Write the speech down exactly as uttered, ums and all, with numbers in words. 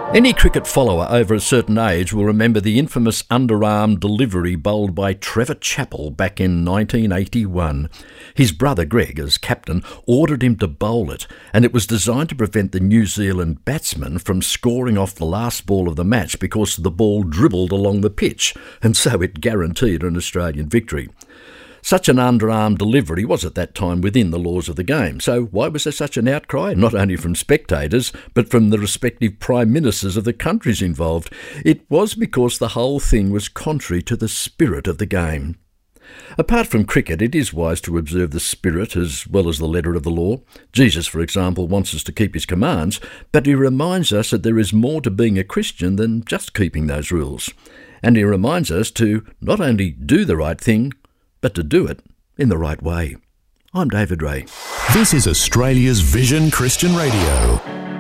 Any cricket follower over a certain age will remember the infamous underarm delivery bowled by Trevor Chappell back in nineteen eighty-one. His brother Greg, as captain, ordered him to bowl it, and it was designed to prevent the New Zealand batsman from scoring off the last ball of the match because the ball dribbled along the pitch, and so it guaranteed an Australian victory. Such an underarm delivery was at that time within the laws of the game. So why was there such an outcry? Not only from spectators, but from the respective prime ministers of the countries involved. It was because the whole thing was contrary to the spirit of the game. Apart from cricket, it is wise to observe the spirit as well as the letter of the law. Jesus, for example, wants us to keep his commands, but he reminds us that there is more to being a Christian than just keeping those rules. And he reminds us to not only do the right thing, but to do it in the right way. I'm David Ray. This is Australia's Vision Christian Radio.